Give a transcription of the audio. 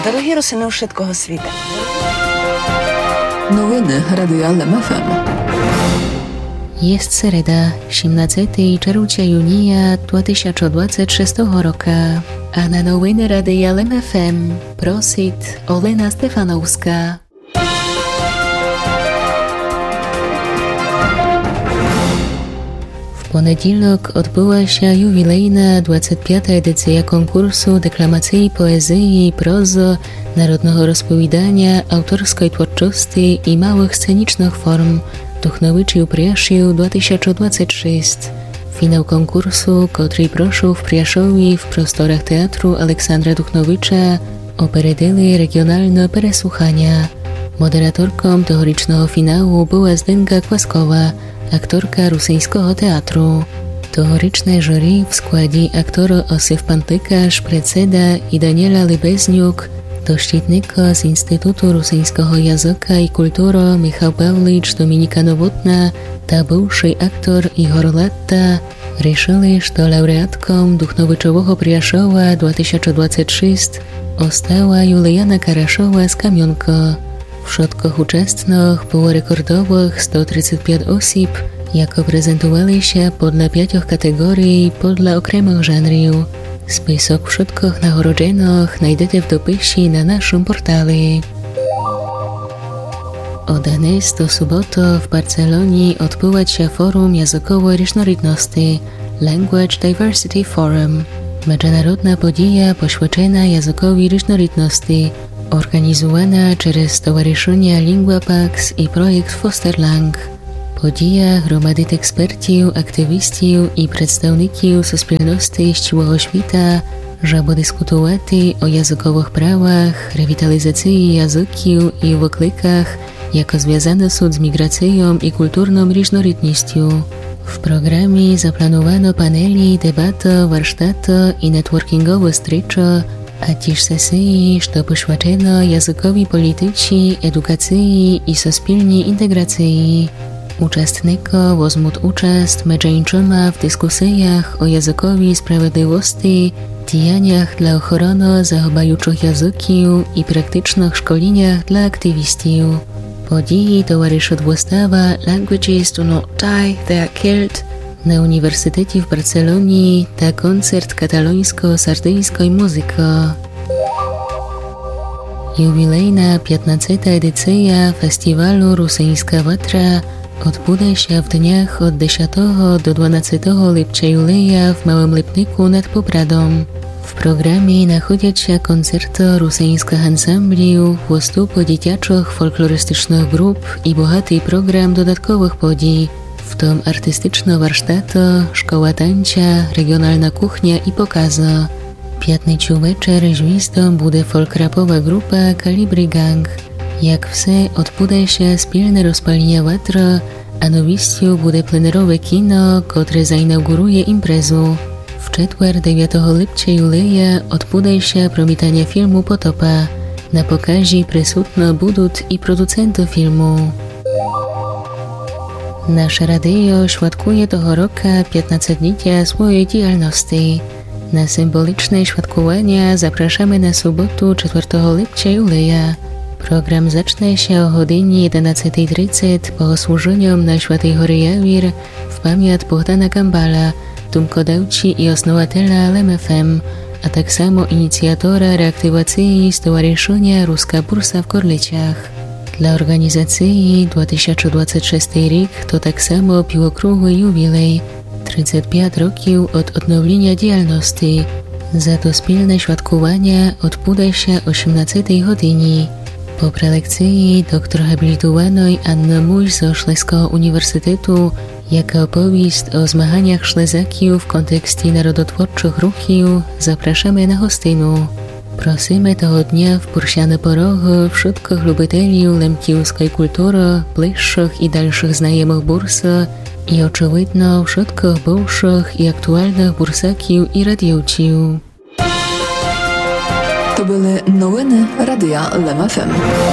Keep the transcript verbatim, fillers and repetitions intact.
Дорогі русини ушиткого світа. Новини Радіо Л М Ф М. Jest sereda, siedemnastego czerwca junia dwa tysiące dwudziestego szóstego roku, a na nowiny Radia L M F M prosit Olena Stefanowska. W poniedziałek odbyła się jubilejna dwudziesta piąta edycja konkursu deklamacji poezji i prozy, narodnego rozpowiadania, autorskiej twórczości i małych scenicznych form Duchnowiczu Priaszył dwa tysiące dwudziesty szósty. Finał konkursu, który proszył w Priaszowie w prostorach Teatru Aleksandra Duchnowicza, operedyli regionalne przesłuchania. Moderatorką tegorocznego finału była Zdenka Kwaskowa, aktorka rosyjskiego teatru. Tegoroczne jury w składzie aktora Osif Pantykarz, Predseda i Daniela Libezniuk, doszczytnika z Instytutu Rosyjskiego Języka i Kultury Michał Pawlicz Dominika Nowotna, ta byłszy aktor Igor Latta, решили, że laureatką Duchnowiczowego Priaszowa dwa tysiące dwudziestego szóstego ostała Juliana Karaszowa z Kamionka. W środkach uczestnych było rekordowych sto trzydzieści pięć osób, jako prezentowali się podle pięciu kategorii podle okремих żanrów. Spisok wszystkich nagrodzonych znajdziecie w dopisie na naszym portalu. Od dnes do soboty w Barcelonie odbywa się Forum Językowej Różnorodności Language Diversity Forum, międzynarodna podija poświęcona językowi różnorodności, organizowana przez Stowarzyszenie Lingua Pax i projekt Fosterlang. Podija gromadzi ekspertów, aktywistów i przedstawników suspільності z całego świata, żeby dyskutować o językowych prawach, rewitalizacji języków i wyklykach, jako związane są z migracją i kulturną różnorodnością. W programie zaplanowano paneli, debaty, warsztaty i networkingowe strycze, a też sesje, które poświęcono językowi politycznej, edukacji i suspільnej integracji. Uczestnicy wezmą udział między innymi w dyskusjach o językowej sprawiedliwości, działaniach dla ochrony zachowujących języków i praktycznych szkoleniach dla aktywistów. Podії towarzyszy wystawa Languages do not die, they are killed na Uniwersytecie w Barcelonie, ta koncert katalońsko-sardyjskiej muzyki. Jubilejna piętnasta edycja festiwalu Rosyjska Watra odbędzie się w dniach od dziesiątego do dwunastego lipca juleja w Małym Lipniku nad Popradą. W programie nachodzą się koncerty rosyjskich ansambli, występy dziecięcych folklorystycznych grup i bogaty program dodatkowych podii, w tym artystyczne warsztaty, szkoła tańca, regionalna kuchnia i pokazy. Piętniczy wieczór gwiazdą będzie folk-rapowa grupa Kalibri Gang. Jak wse odbędzie się wspólne rozpalenie watry, a nowiścią będzie plenerowe kino, które zainauguruje imprezę. W czwartek dziewiątego lipca juleja odbędzie się premierowanie filmu Potopa. Na pokazie przysutno będą i producenty filmu. Nasze radio świadkuje tego roku piętnastolecie swojej działalności. Na symboliczne świadkowanie zapraszamy na sobotę czwartego lipca juleja. Program zacznie się o godzinie jedenastej trzydzieści bogosłużeniem na Świętej Gory Jawir w pamięć Bogdana Gambala, dumkodawcy i osnowateľa L M F M, a tak samo inicjatora reaktywacji Stowarzyszenia Ruska Bursa w Korliciach. Dla organizacji dwa tysiące dwudziesty szósty rok to tak samo piłokrągły jubilej, trzydzieści pięć roków od odnowienia działalności. Za to wspólne świadkowanie odbędzie się o osiemnastej godzinie. Po prelekcji doktor habilitowanej Anny Muś ze Szleskiego Uniwersytetu jako opowieść o zmaganiach Szlezaków w kontekście narodotwórczych ruchów zapraszamy na hostynę. Prosimy tego dnia w Bursiane Porogy wszystkich lubicieli lemkijskiej kultury, bliższych i dalszych znajomych bursy i oczywiście wszystkich byłszych i aktualnych bursaków i radiowców. To były nowiny Radia L M F M.